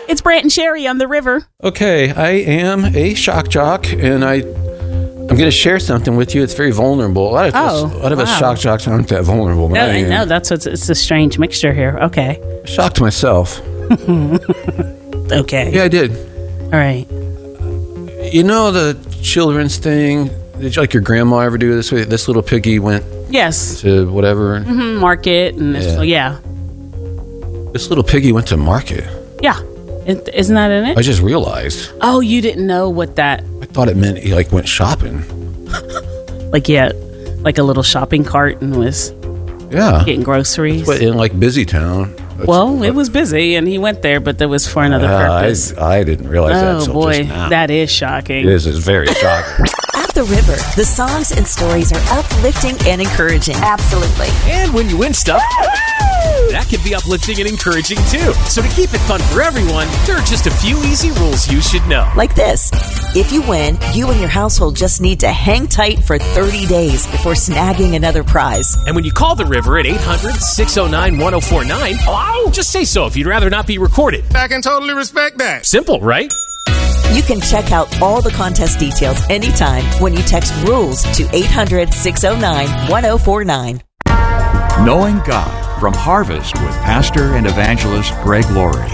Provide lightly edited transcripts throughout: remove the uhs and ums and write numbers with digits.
It's Brant and Sherry on the river. Okay, I am a shock jock, and I'm going to share something with you. It's very vulnerable. A lot of us shock jocks aren't that vulnerable. No, it's a strange mixture here. Okay. I shocked myself. Okay. Yeah, I did. All right. You know the children's thing? Did your grandma ever do this? This little piggy went to whatever. Market. And yeah. This little piggy went to market. Yeah. Isn't that in it? I just realized. Oh, you didn't know what that... I thought it meant he went shopping. Like a little shopping cart and was getting groceries. But in Busy Town. It was busy and he went there, but that was for another purpose. I didn't realize that until just now. That is shocking. It is. It's very shocking. At the river, the songs and stories are uplifting and encouraging. Absolutely. And when you win stuff, that can be uplifting and encouraging too. So to keep it fun for everyone, there are just a few easy rules you should know. Like this. If you win, you and your household just need to hang tight for 30 days before snagging another prize. And when you call the river at 800-609-1049, just say so if you'd rather not be recorded. I can totally respect that. Simple, right? You can check out all the contest details anytime when you text RULES to 800-609-1049. Knowing God from Harvest with Pastor and Evangelist Greg Laurie.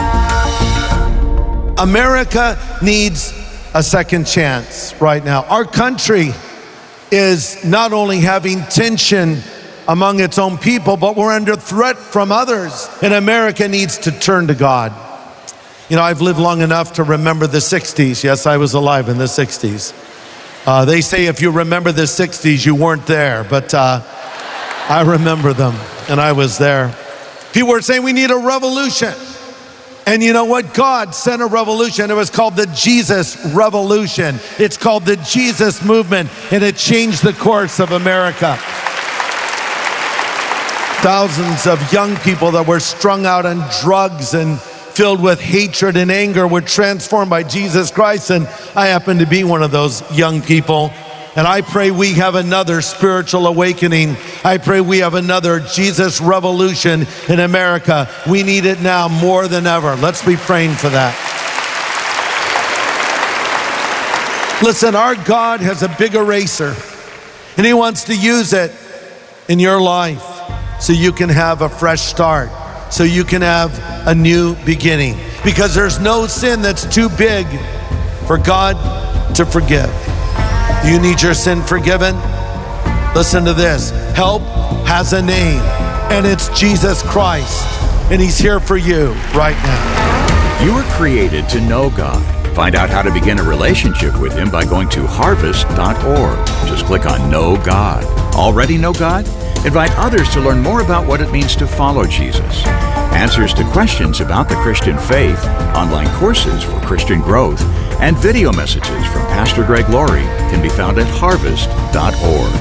America needs a second chance right now. Our country is not only having tension among its own people, but we're under threat from others. And America needs to turn to God. You know, I've lived long enough to remember the 60s. Yes, I was alive in the 60s. They say if you remember the 60s, you weren't there, but I remember them, and I was there. People were saying we need a revolution. And you know what? God sent a revolution. It was called the Jesus Revolution. It's called the Jesus Movement, and it changed the course of America. Thousands of young people that were strung out on drugs and filled with hatred and anger were transformed by Jesus Christ, and I happen to be one of those young people. And I pray we have another spiritual awakening. I pray we have another Jesus revolution in America. We need it now more than ever. Let's be praying for that. Listen, our God has a big eraser, and He wants to use it in your life so you can have a fresh start, so you can have a new beginning. Because there's no sin that's too big for God to forgive. You need your sin forgiven? Listen to this. Help has a name, and it's Jesus Christ, and He's here for you right now. You were created to know God. Find out how to begin a relationship with Him by going to harvest.org. Just click on Know God. Already know God? Invite others to learn more about what it means to follow Jesus. Answers to questions about the Christian faith, online courses for Christian growth, and video messages from Pastor Greg Laurie can be found at harvest.org.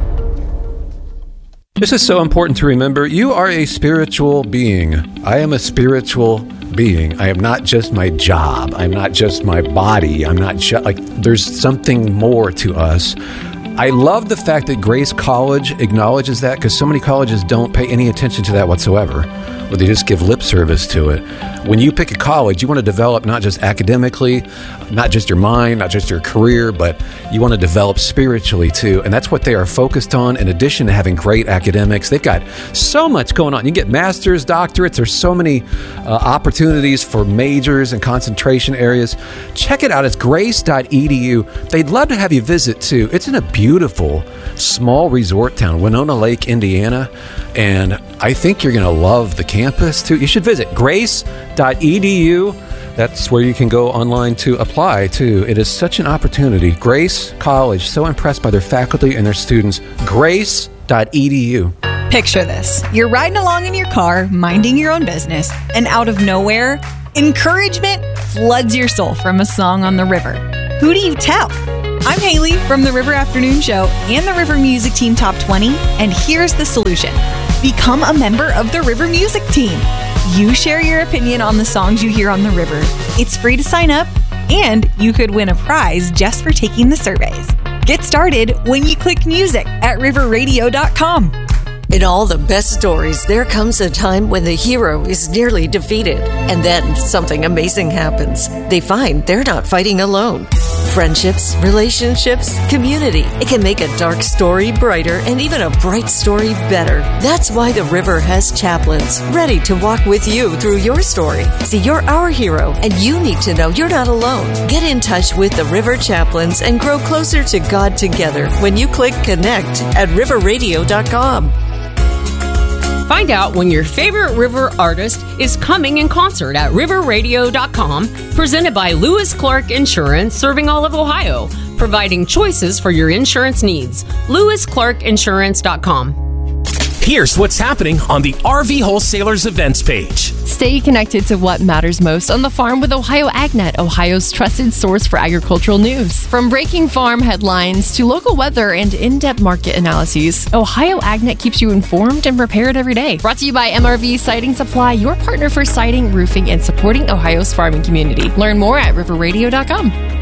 This is so important to remember. You are a spiritual being. I am a spiritual being. I am not just my job. I'm not just my body. I'm not just there's something more to us. I love the fact that Grace College acknowledges that, because so many colleges don't pay any attention to that whatsoever, or they just give lip service to it. When you pick a college, you want to develop not just academically, not just your mind, not just your career, but you want to develop spiritually too. And that's what they are focused on. In addition to having great academics, they've got so much going on. You get master's, doctorates. There's so many opportunities for majors and concentration areas. Check it out. It's grace.edu. They'd love to have you visit too. It's in a beautiful small resort town, Winona Lake, Indiana. And I think you're going to love the campus too. You should visit grace.edu. That's where you can go online to apply too. It is such an opportunity. Grace College, so impressed by their faculty and their students. Grace.edu. Picture this. You're riding along in your car, minding your own business, and out of nowhere, encouragement floods your soul from a song on the river. Who do you tell? I'm Haley from the River Afternoon Show and the River Music Team Top 20, and here's the solution. Become a member of the River Music Team. You share your opinion on the songs you hear on the river. It's free to sign up, and you could win a prize just for taking the surveys. Get started when you click music at riverradio.com. In all the best stories, there comes a time when the hero is nearly defeated, and then something amazing happens. They find they're not fighting alone. Friendships, relationships, community. It can make a dark story brighter and even a bright story better. That's why the River has chaplains ready to walk with you through your story. See, you're our hero, and you need to know you're not alone. Get in touch with the River Chaplains and grow closer to God together when you click connect at riverradio.com. Find out when your favorite River artist is coming in concert at riverradio.com, presented by Lewis Clark Insurance, serving all of Ohio, providing choices for your insurance needs. LewisClarkInsurance.com. Here's what's happening on the RV Wholesalers events page. Stay connected to what matters most on the farm with Ohio AgNet, Ohio's trusted source for agricultural news. From breaking farm headlines to local weather and in-depth market analyses, Ohio AgNet keeps you informed and prepared every day. Brought to you by MRV Siding Supply, your partner for siding, roofing, and supporting Ohio's farming community. Learn more at riverradio.com.